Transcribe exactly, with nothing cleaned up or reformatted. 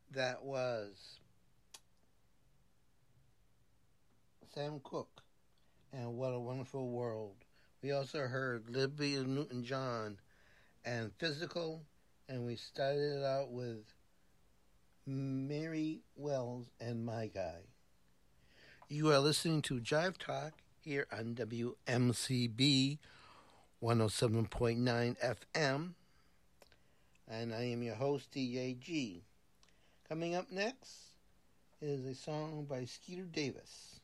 That was Sam Cooke and What a Wonderful World. We also heard Olivia Newton John and Physical, and we started it out with Mary Wells and My Guy. You are listening to Jive Talk here on W M C B one oh seven point nine F M, and I am your host, D A G. Coming up next is a song by Skeeter Davis.